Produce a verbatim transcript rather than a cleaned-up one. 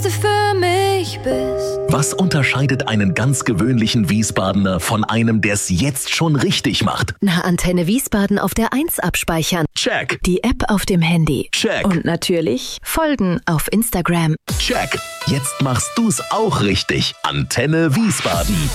für mich bist. Was unterscheidet einen ganz gewöhnlichen Wiesbadener von einem, der es jetzt schon richtig macht? Na, Antenne Wiesbaden auf der eins abspeichern. Check. Die App auf dem Handy. Check. Und natürlich folgen auf Instagram. Check. Jetzt machst du's auch richtig. Antenne Wiesbaden.